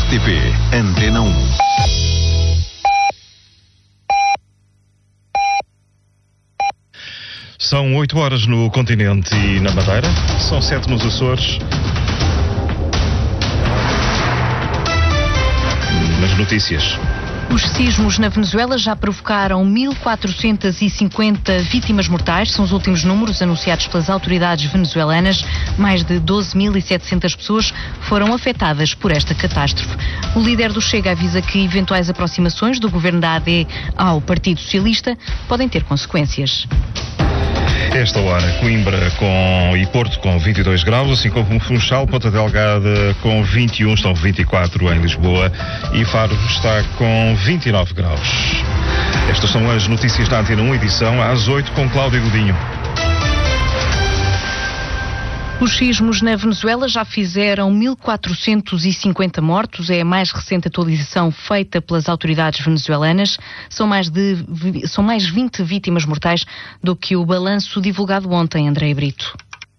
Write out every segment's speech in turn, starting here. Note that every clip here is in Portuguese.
RTP Antena 1. São 8 horas no continente e na Madeira, são 7 nos Açores. Nas notícias. Os sismos na Venezuela já provocaram 1.450 vítimas mortais, são os últimos números anunciados pelas autoridades venezuelanas. Mais de 12.700 pessoas foram afetadas por esta catástrofe. O líder do Chega avisa que eventuais aproximações do governo da AD ao Partido Socialista podem ter consequências. Esta hora, Coimbra e Porto com 22 graus, assim como Funchal, Ponta Delgada com 21, estão 24 em Lisboa e Faro está com 29 graus. Estas são as notícias da Antena 1, edição às 8 com Cláudio Godinho. Os sismos na Venezuela já fizeram 1.450 mortos, é a mais recente atualização feita pelas autoridades venezuelanas. São mais 20 vítimas mortais do que o balanço divulgado ontem, André Brito.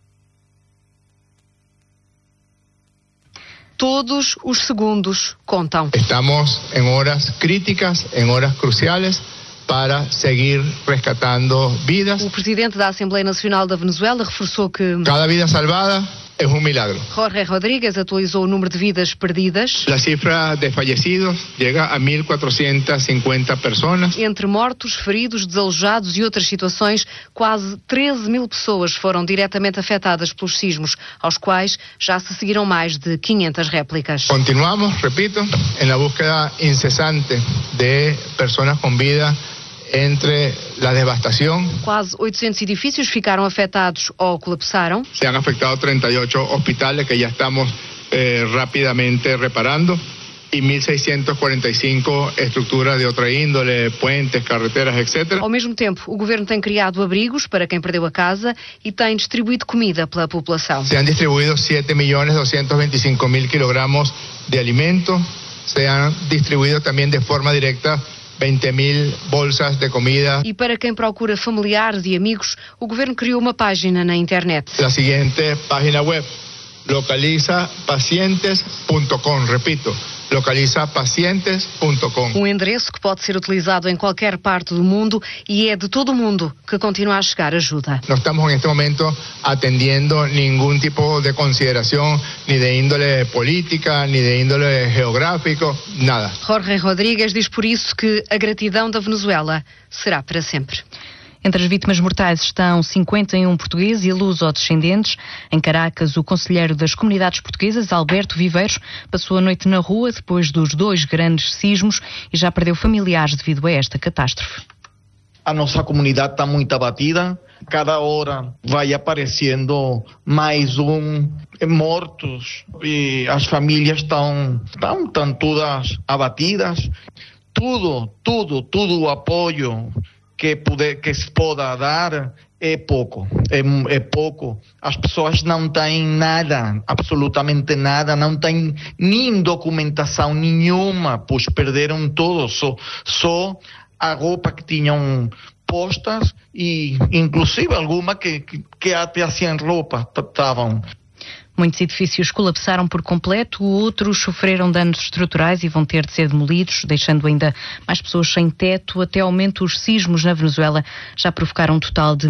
Todos os segundos contam. Estamos em horas críticas, em horas cruciais, para seguir rescatando vidas. O presidente da Assembleia Nacional da Venezuela reforçou que cada vida salvada é um milagre. Jorge Rodríguez atualizou o número de vidas perdidas. A cifra de fallecidos chega a 1.450 pessoas. Entre mortos, feridos, desalojados e outras situações, quase 13.000 pessoas foram diretamente afetadas pelos sismos, aos quais já se seguiram mais de 500 réplicas. Continuamos, repito, na búsqueda incessante de pessoas com vida entre a devastação. Quase 800 edifícios ficaram afetados ou colapsaram. Se han afectado 38 hospitais que já estamos rapidamente reparando e 1.645 estruturas de outra índole, puentes, carreteras, etc. Ao mesmo tempo, o governo tem criado abrigos para quem perdeu a casa e tem distribuído comida pela população. Se han distribuído 7.225.000 kilogramos de alimento, se han distribuído também de forma direta 20.000 bolsas de comida. E para quem procura familiares e amigos, o governo criou uma página na internet. A seguinte página web, localizapacientes.com, repito, localizapacientes.com. Um endereço que pode ser utilizado em qualquer parte do mundo e é de todo o mundo que continua a chegar ajuda. Não estamos neste momento atendendo nenhum tipo de consideração, nem de índole política, nem de índole geográfico, nada. Jorge Rodríguez diz por isso que a gratidão da Venezuela será para sempre. Entre as vítimas mortais estão 51 portugueses e luso-descendentes. Em Caracas, o conselheiro das comunidades portuguesas, Alberto Viveiros, passou a noite na rua depois dos 2 grandes sismos e já perdeu familiares devido a esta catástrofe. A nossa comunidade está muito abatida. Cada hora vai aparecendo mais mortos e as famílias estão todas abatidas. Tudo o apoio que se possa dar é pouco. As pessoas não têm nada, absolutamente nada, não têm nem documentação nenhuma, pois perderam tudo, só a roupa que tinham postas e inclusive alguma que até sem roupa estavam. Muitos edifícios colapsaram por completo, outros sofreram danos estruturais e vão ter de ser demolidos, deixando ainda mais pessoas sem teto. Até ao momento, os sismos na Venezuela já provocaram um total de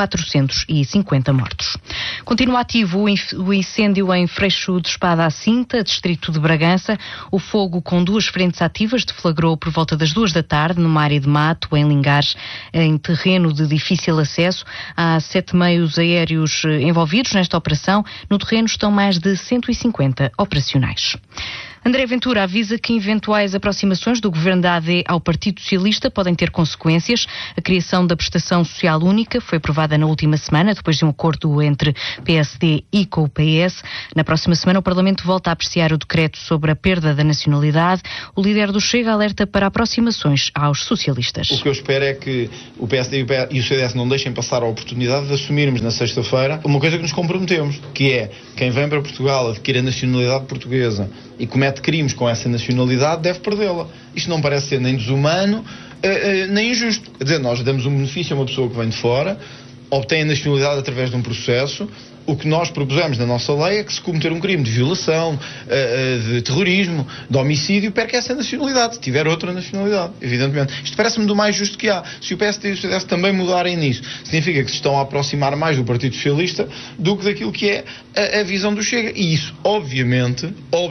1.450 mortos. Continua ativo o incêndio em Freixo de Espada à Cinta, distrito de Bragança. O fogo, com 2 frentes ativas, deflagrou por volta das 2 da tarde, numa área de mato, em Lingares, em terreno de difícil acesso. Há 7 meios aéreos envolvidos nesta operação. No terreno estão mais de 150 operacionais. André Ventura avisa que eventuais aproximações do governo da AD ao Partido Socialista podem ter consequências. A criação da prestação social única foi aprovada na última semana, depois de um acordo entre PSD e com o PS. Na próxima semana, o Parlamento volta a apreciar o decreto sobre a perda da nacionalidade. O líder do Chega alerta para aproximações aos socialistas. O que eu espero é que o PSD e o CDS não deixem passar a oportunidade de assumirmos na sexta-feira uma coisa que nos comprometemos, que é quem vem para Portugal adquire a nacionalidade portuguesa e comete crimes com essa nacionalidade deve perdê-la. Isto não parece ser nem desumano, nem injusto. Quer dizer, nós damos um benefício a uma pessoa que vem de fora, obtém a nacionalidade através de um processo O que nós propusemos na nossa lei é que se cometer um crime de violação, de terrorismo, de homicídio, perca essa nacionalidade, se tiver outra nacionalidade, evidentemente. Isto parece-me do mais justo que há. Se o PSD e o CDS também mudarem nisso, significa que se estão a aproximar mais do Partido Socialista do que daquilo que é a visão do Chega. E isso, obviamente,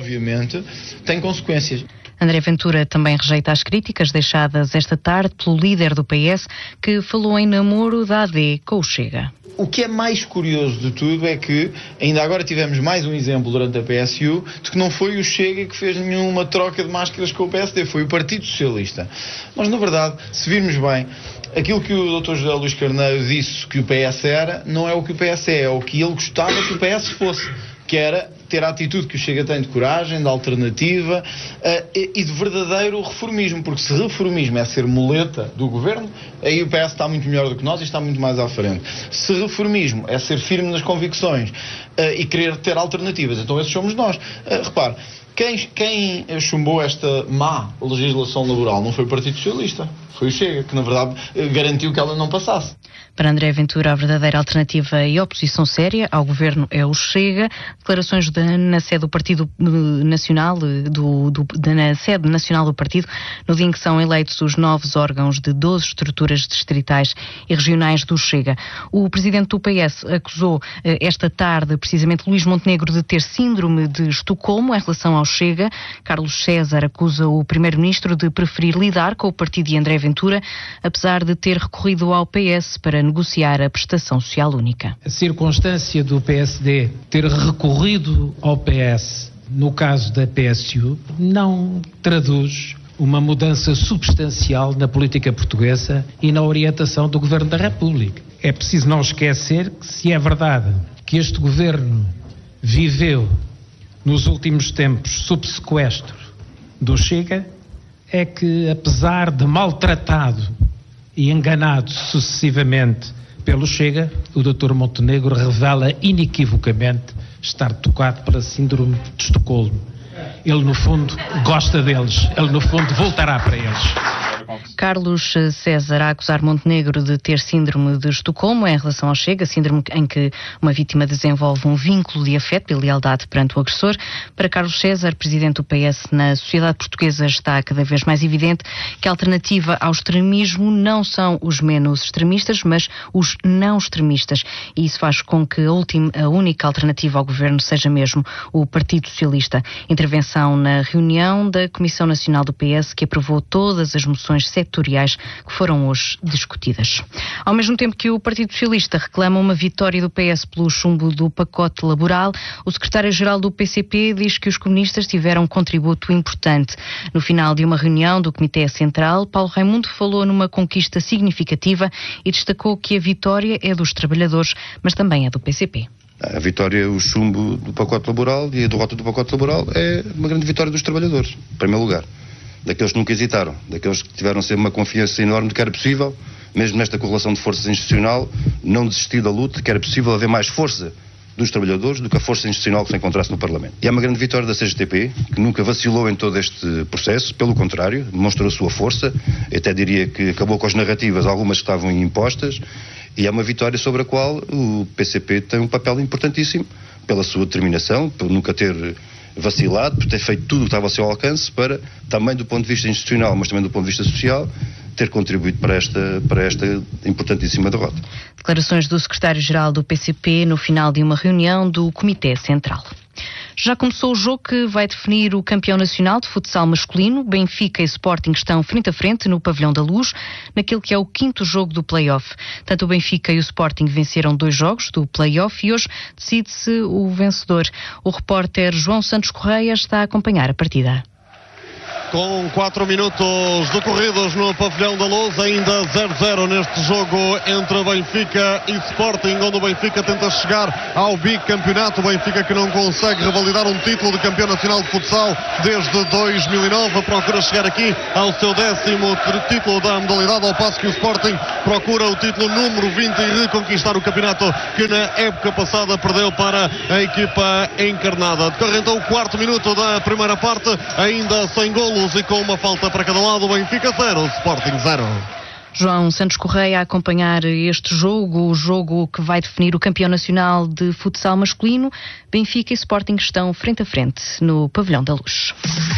tem consequências. André Ventura também rejeita as críticas deixadas esta tarde pelo líder do PS, que falou em namoro da AD com o Chega. O que é mais curioso de tudo é que ainda agora tivemos mais um exemplo durante a PSU de que não foi o Chega que fez nenhuma troca de máscaras com o PSD, foi o Partido Socialista. Mas, na verdade, se virmos bem, aquilo que o Dr. José Luís Carneiro disse que o PS era, não é o que o PS é o que ele gostava que o PS fosse, que era ter a atitude que o Chega tem de coragem, de alternativa e de verdadeiro reformismo, porque se reformismo é ser muleta do governo, aí o PS está muito melhor do que nós e está muito mais à frente. Se reformismo é ser firme nas convicções e querer ter alternativas, então esses somos nós. Repare, quem chumbou esta má legislação laboral não foi o Partido Socialista, foi o Chega, que na verdade garantiu que ela não passasse. Para André Ventura, a verdadeira alternativa e oposição séria ao governo é o Chega. Declarações na sede do Partido Nacional, na sede nacional do partido, no dia em que são eleitos os novos órgãos de 12 estruturas distritais e regionais do Chega. O presidente do PS acusou esta tarde, precisamente, Luís Montenegro de ter síndrome de Estocolmo em relação ao Chega. Carlos César acusa o primeiro-ministro de preferir lidar com o partido de André Ventura, apesar de ter recorrido ao PS para negociar a prestação social única. A circunstância do PSD ter recorrido ao PS no caso da PSU não traduz uma mudança substancial na política portuguesa e na orientação do Governo da República. É preciso não esquecer que, se é verdade que este Governo viveu nos últimos tempos sob sequestro do Chega, é que, apesar de maltratado e enganado sucessivamente pelo Chega, o Dr. Montenegro revela inequivocamente estar tocado pela síndrome de Estocolmo. Ele, no fundo, gosta deles. Ele, no fundo, voltará para eles. Carlos César a acusar Montenegro de ter síndrome de Estocolmo em relação ao Chega, síndrome em que uma vítima desenvolve um vínculo de afeto e lealdade perante o agressor. Para Carlos César, presidente do PS, na sociedade portuguesa está cada vez mais evidente que a alternativa ao extremismo não são os menos extremistas, mas os não extremistas. E isso faz com que a única alternativa ao governo seja mesmo o Partido Socialista. Intervenção na reunião da Comissão Nacional do PS, que aprovou todas as moções setoriais que foram hoje discutidas. Ao mesmo tempo que o Partido Socialista reclama uma vitória do PS pelo chumbo do pacote laboral, o secretário-geral do PCP diz que os comunistas tiveram um contributo importante. No final de uma reunião do Comitê Central, Paulo Raimundo falou numa conquista significativa e destacou que a vitória é dos trabalhadores, mas também é do PCP. A vitória, o chumbo do pacote laboral e a derrota do pacote laboral é uma grande vitória dos trabalhadores, em primeiro lugar. Daqueles que nunca hesitaram, daqueles que tiveram sempre uma confiança enorme de que era possível, mesmo nesta correlação de forças institucional, não desistir da luta, que era possível haver mais força dos trabalhadores do que a força institucional que se encontrasse no Parlamento. E é uma grande vitória da CGTP, que nunca vacilou em todo este processo, pelo contrário, demonstrou a sua força, eu até diria que acabou com as narrativas, algumas que estavam impostas, e é uma vitória sobre a qual o PCP tem um papel importantíssimo, pela sua determinação, por nunca ter vacilado, por ter feito tudo o que estava ao seu alcance para, também do ponto de vista institucional, mas também do ponto de vista social, ter contribuído para esta importantíssima derrota. Declarações do secretário-geral do PCP no final de uma reunião do Comitê Central. Já começou o jogo que vai definir o campeão nacional de futsal masculino. Benfica e Sporting estão frente a frente no Pavilhão da Luz, naquele que é o 5º jogo do play-off. Tanto o Benfica e o Sporting venceram 2 jogos do play-off e hoje decide-se o vencedor. O repórter João Santos Correia está a acompanhar a partida. Com 4 minutos decorridos no Pavilhão da Luz, ainda 0-0 neste jogo entre Benfica e Sporting, onde o Benfica tenta chegar ao bicampeonato. O Benfica que não consegue revalidar um título de campeão nacional de futsal desde 2009, procura chegar aqui ao seu 10º título da modalidade, ao passo que o Sporting procura o título número 20 e reconquistar o campeonato que na época passada perdeu para a equipa encarnada. Decorre então o 4º minuto da primeira parte, ainda sem golos e com uma falta para cada lado. Benfica 0, Sporting 0. João Santos Correia a acompanhar este jogo, o jogo que vai definir o campeão nacional de futsal masculino. Benfica e Sporting estão frente a frente no Pavilhão da Luz.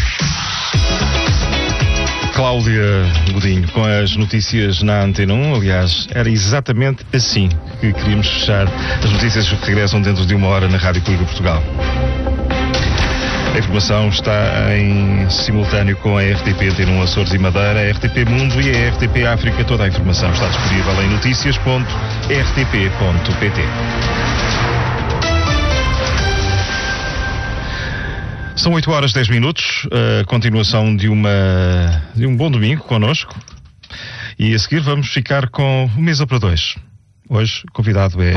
Cláudia Godinho, com as notícias na Antena 1. Aliás, era exatamente assim que queríamos fechar as notícias que regressam dentro de 1 hora na Rádio Pública de Portugal. A informação está em simultâneo com a RTP Antena 1 Açores e Madeira, a RTP Mundo e a RTP África. Toda a informação está disponível em noticias.rtp.pt. São 8 horas 10 minutos, a continuação de um bom domingo connosco. E a seguir vamos ficar com o Mesa para Dois. Hoje, convidado é